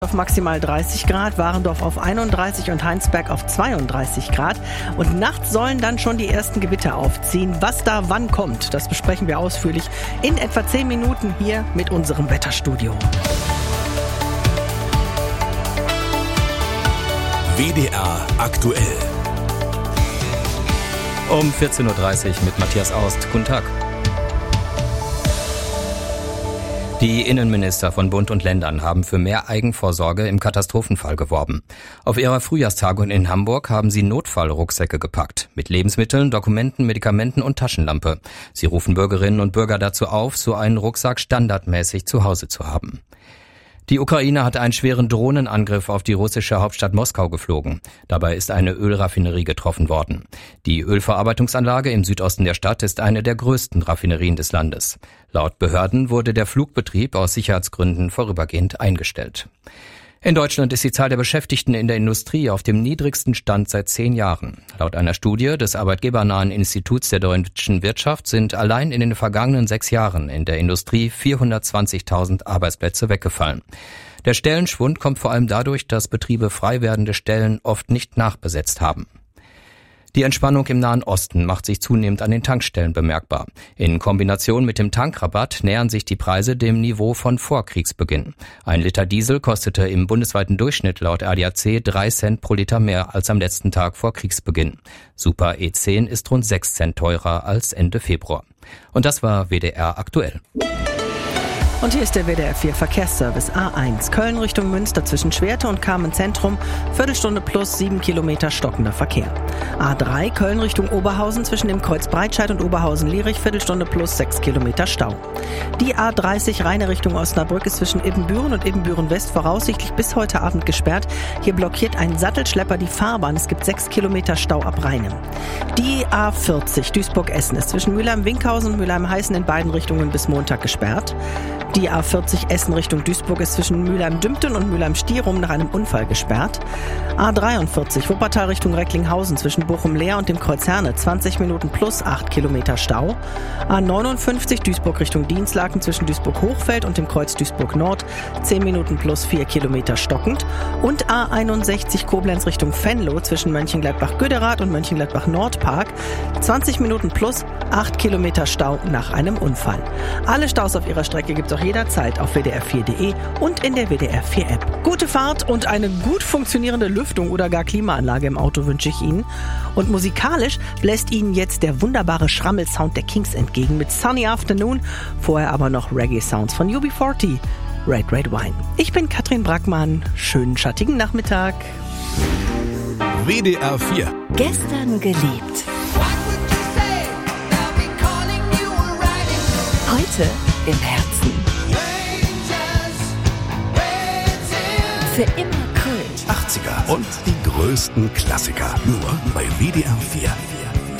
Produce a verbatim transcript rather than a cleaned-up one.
Auf maximal dreißig Grad, Warendorf auf einunddreißig und Heinsberg auf zweiunddreißig Grad. Und nachts sollen dann schon die ersten Gewitter aufziehen. Was da wann kommt, das besprechen wir ausführlich in etwa zehn Minuten hier mit unserem Wetterstudio. W D R aktuell. Um vierzehn Uhr dreißig mit Matthias Aust. Guten Tag. Die Innenminister von Bund und Ländern haben für mehr Eigenvorsorge im Katastrophenfall geworben. Auf ihrer Frühjahrstagung in Hamburg haben sie Notfallrucksäcke gepackt. Mit Lebensmitteln, Dokumenten, Medikamenten und Taschenlampe. Sie rufen Bürgerinnen und Bürger dazu auf, so einen Rucksack standardmäßig zu Hause zu haben. Die Ukraine hat einen schweren Drohnenangriff auf die russische Hauptstadt Moskau geflogen. Dabei ist eine Ölraffinerie getroffen worden. Die Ölverarbeitungsanlage im Südosten der Stadt ist eine der größten Raffinerien des Landes. Laut Behörden wurde der Flugbetrieb aus Sicherheitsgründen vorübergehend eingestellt. In Deutschland ist die Zahl der Beschäftigten in der Industrie auf dem niedrigsten Stand seit zehn Jahren. Laut einer Studie des Arbeitgebernahen Instituts der deutschen Wirtschaft sind allein in den vergangenen sechs Jahren in der Industrie vierhundertzwanzigtausend Arbeitsplätze weggefallen. Der Stellenschwund kommt vor allem dadurch, dass Betriebe frei werdende Stellen oft nicht nachbesetzt haben. Die Entspannung im Nahen Osten macht sich zunehmend an den Tankstellen bemerkbar. In Kombination mit dem Tankrabatt nähern sich die Preise dem Niveau von vor Kriegsbeginn. Ein Liter Diesel kostete im bundesweiten Durchschnitt laut A D A C drei Cent pro Liter mehr als am letzten Tag vor Kriegsbeginn. Super E zehn ist rund sechs Cent teurer als Ende Februar. Und das war W D R aktuell. Und hier ist der W D R vier Verkehrsservice. A eins, Köln Richtung Münster zwischen Schwerte und Kamen Zentrum, Viertelstunde plus sieben Kilometer stockender Verkehr. A drei, Köln Richtung Oberhausen zwischen dem Kreuz Breitscheid und Oberhausen-Lierich, Viertelstunde plus sechs Kilometer Stau. Die A dreißig, Rheine Richtung Osnabrück ist zwischen Ibbenbüren und Ibbenbüren-West voraussichtlich bis heute Abend gesperrt. Hier blockiert ein Sattelschlepper die Fahrbahn. Es gibt sechs Kilometer Stau ab Rheine. Die A vierzig, Duisburg-Essen ist zwischen Mülheim-Winkhausen und Mülheim-Heißen in beiden Richtungen bis Montag gesperrt. Die A vierzig Essen Richtung Duisburg ist zwischen Mülheim-Dümpten und Mülheim-Stierum nach einem Unfall gesperrt. A dreiundvierzig Wuppertal Richtung Recklinghausen zwischen Bochum-Leer und dem Kreuz Herne zwanzig Minuten plus acht Kilometer Stau. A neunundfünfzig Duisburg Richtung Dienstlaken zwischen Duisburg-Hochfeld und dem Kreuz Duisburg-Nord zehn Minuten plus vier Kilometer stockend. Und A einundsechzig Koblenz Richtung Venlo zwischen Mönchengladbach-Güderath und Mönchengladbach-Nordpark zwanzig Minuten plus acht Kilometer Stau nach einem Unfall. Alle Staus auf ihrer Strecke gibt es auch jederzeit auf w d r vier punkt d e und in der W D R vier App. Gute Fahrt und eine gut funktionierende Lüftung oder gar Klimaanlage im Auto wünsche ich Ihnen. Und musikalisch bläst Ihnen jetzt der wunderbare Schrammelsound der Kings entgegen mit Sunny Afternoon, vorher aber noch Reggae-Sounds von U B vierzig, Red Red Wine. Ich bin Katrin Brackmann, schönen schattigen Nachmittag. W D R vier. Gestern geliebt. Heute im Herzen. Für immer Kult. achtziger und die größten Klassiker. Nur bei W D R vier.